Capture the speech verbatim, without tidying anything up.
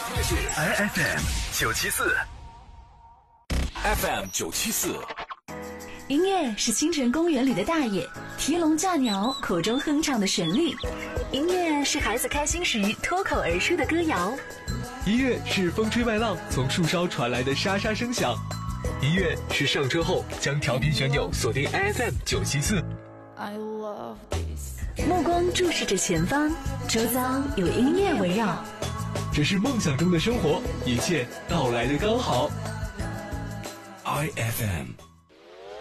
I F M 九七四 F M 九七四。 音乐是清晨公园里的大爷提笼架鸟口中哼唱的旋律，音乐是孩子开心时脱口而出的歌谣， 音乐是风吹麦浪从树梢传来的沙沙声响，音乐是上车后将调频旋钮锁定 I F M 九七四。 目光注视着前方，周遭有音乐围绕， 这是梦想中的生活，一切到来的刚好。 I F M